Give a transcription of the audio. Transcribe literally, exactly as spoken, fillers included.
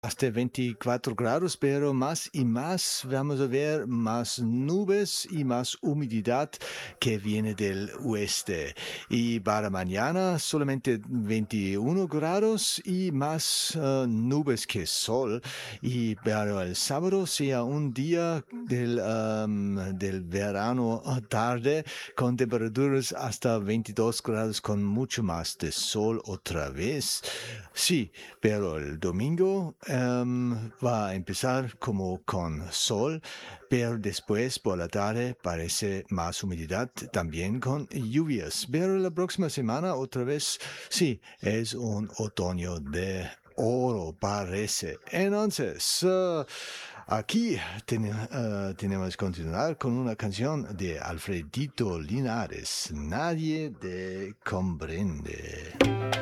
hasta veinticuatro grados, pero más y más vamos a ver más nubes y más humedad que viene del oeste. Y para mañana solamente veintiuno grados y más uh, nubes que sol. Y para el sábado sea un día del, um, del verano tarde con temperaturas hasta veintidós grados con mucho más de sol otra vez. Sí, pero el domingo em, va a empezar como con sol, pero después por la tarde parece más humedad, también con lluvias. Pero la próxima semana otra vez, sí, es un otoño de oro, parece. Entonces, uh, aquí ten- uh, tenemos que continuar con una canción de Alfredito Linares. Nadie te comprende.